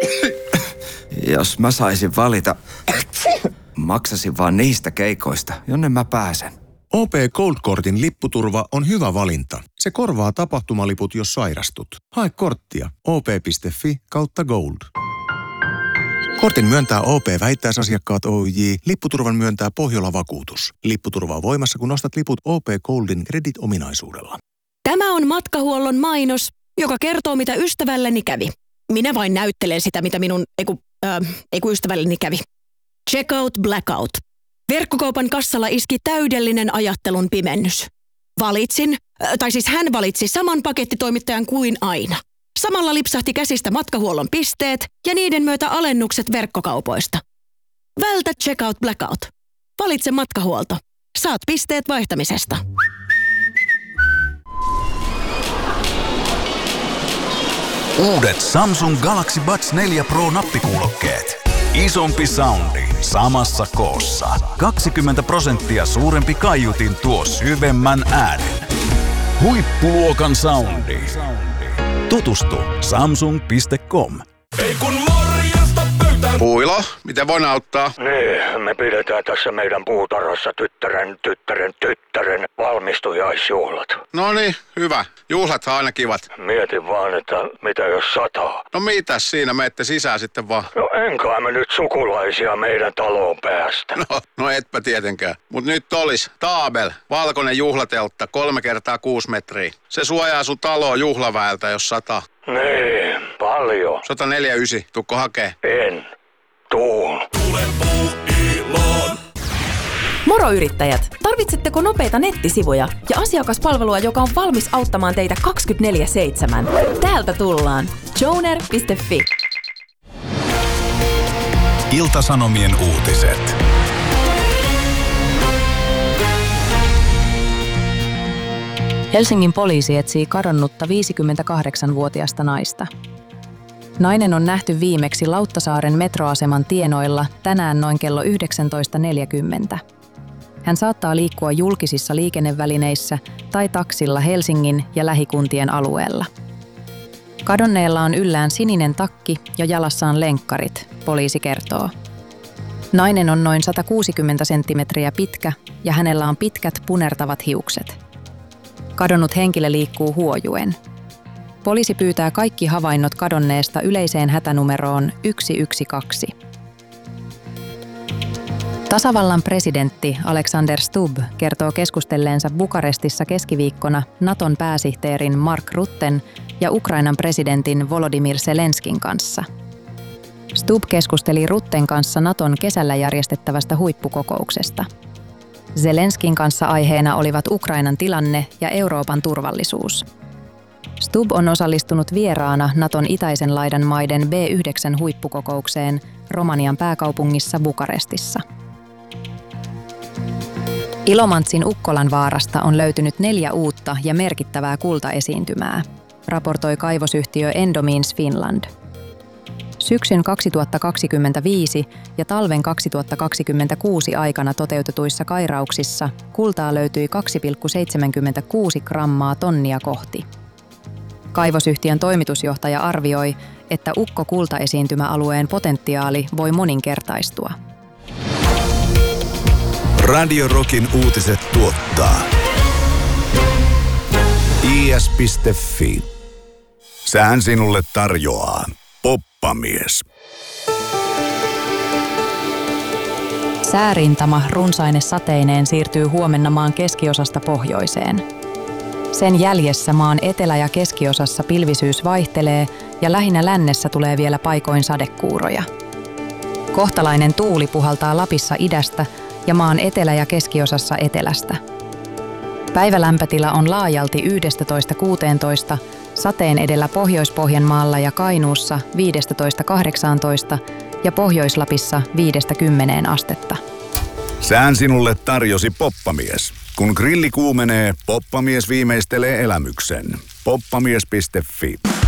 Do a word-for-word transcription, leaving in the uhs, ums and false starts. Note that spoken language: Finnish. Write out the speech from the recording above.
Jos mä saisin valita, maksasin vaan niistä keikoista, jonne mä pääsen. O P Gold-kortin lipputurva on hyvä valinta. Se korvaa tapahtumaliput, jos sairastut. Hae korttia op.fi kautta gold. Kortin myöntää O P-vähittäisasiakkaat Oyj. Lipputurvan myöntää Pohjola-vakuutus. Lipputurva on voimassa, kun ostat liput O P Goldin Credit-ominaisuudella. Tämä on matkahuollon mainos, joka kertoo, mitä ystävälleni kävi. Minä vain näyttelen sitä, mitä minun eiku, äh, eiku ystävälleni kävi. Checkout Blackout. Verkkokaupan kassalla iski täydellinen ajattelun pimennys. Valitsin, äh, tai siis hän valitsi saman pakettitoimittajan kuin aina. Samalla lipsahti käsistä matkahuollon pisteet ja niiden myötä alennukset verkkokaupoista. Vältä Checkout Blackout. Valitse matkahuolto. Saat pisteet vaihtamisesta. Uudet Samsung Galaxy Buds neljä Pro nappikuulokkeet. Isompi soundi samassa koossa. kaksikymmentä prosenttia suurempi kaiutin tuo syvemmän äänen. Huippuluokan soundi. Tutustu samsung piste com. Ei kun morjesta pöytään. Puilo, miten voin auttaa? Niin, me pidetään tässä meidän puutarhassa tyttären, tyttären, tyttären valmistujaisjuhlat. No niin, hyvä. Juhlathan aina kivat. Mietin vaan, että mitä jos sataa. No mitäs siinä, menette sisään sitten vaan. No enkä me nyt sukulaisia meidän taloon päästä. No, no etpä tietenkään. Mut nyt olis Taabel, valkoinen juhlateltta, kolme kertaa kuusi metriä. Se suojaa sun taloa juhlaväeltä, jos sataa. Niin, paljon. sata neljäkymmentäyhdeksän, tuukko hakee? En. Tuun. Tule Puuiloon. Moro yrittäjät! Tarvitsetteko nopeita nettisivuja ja asiakaspalvelua, joka on valmis auttamaan teitä kaksikymmentäneljä seitsemän? Täältä tullaan. joner piste fi. Ilta-Sanomien uutiset. Helsingin poliisi etsii kadonnutta viisikymmentäkahdeksanvuotiasta naista. Nainen on nähty viimeksi Lauttasaaren metroaseman tienoilla tänään noin kello yhdeksäntoista neljäkymmentä. Hän saattaa liikkua julkisissa liikennevälineissä tai taksilla Helsingin ja lähikuntien alueella. Kadonneella on yllään sininen takki ja jalassaan lenkkarit, poliisi kertoo. Nainen on noin sata kuusikymmentä senttimetriä pitkä ja hänellä on pitkät punertavat hiukset. Kadonnut henkilö liikkuu huojuen. Poliisi pyytää kaikki havainnot kadonneesta yleiseen hätänumeroon yksi yksi kaksi. Tasavallan presidentti Alexander Stubb kertoo keskustelleensa Bukarestissa keskiviikkona Naton pääsihteerin Mark Rutten ja Ukrainan presidentin Volodymyr Zelenskin kanssa. Stubb keskusteli Rutten kanssa Naton kesällä järjestettävästä huippukokouksesta. Zelenskin kanssa aiheena olivat Ukrainan tilanne ja Euroopan turvallisuus. Stubb on osallistunut vieraana Naton itäisen laidan maiden B yhdeksän huippukokoukseen Romanian pääkaupungissa Bukarestissa. Ilomantsin Ukkolanvaarasta on löytynyt neljä uutta ja merkittävää kultaesiintymää, raportoi kaivosyhtiö Endomines Finland. Syksyn kaksituhattakaksikymmentäviisi ja talven kaksituhattakaksikymmentäkuusi aikana toteutetuissa kairauksissa kultaa löytyi kaksi pilkku seitsemänkymmentäkuusi grammaa tonnia kohti. Kaivosyhtiön toimitusjohtaja arvioi, että Ukko-kultaesiintymäalueen potentiaali voi moninkertaistua. Radio Rockin uutiset tuottaa i s piste f i. Sään sinulle tarjoaa Poppamies. Säärintama runsaine sateineen siirtyy huomenna maan keskiosasta pohjoiseen. Sen jäljessä maan etelä- ja keskiosassa pilvisyys vaihtelee ja lähinnä lännessä tulee vielä paikoin sadekuuroja. Kohtalainen tuuli puhaltaa Lapissa idästä ja maan etelä- ja keskiosassa etelästä. Päivälämpötila on laajalti yksitoista kuusitoista, sateen edellä Pohjois-Pohjanmaalla ja Kainuussa viisitoista kahdeksantoista ja Pohjois-Lapissa viidestä kymmeneen astetta. Sään sinulle tarjosi Poppamies. Kun grilli kuumenee, Poppamies viimeistelee elämyksen. poppamies piste f i.